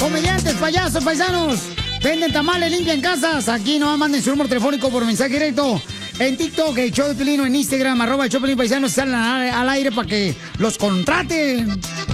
Comediantes, payasos, paisanos. Venden tamales, limpian casas. Aquí nomás manden su número telefónico por mensaje directo. En TikTok, el show de Pelín, o en Instagram, @el show de Pelín Paisanos, salen al aire para que los contraten.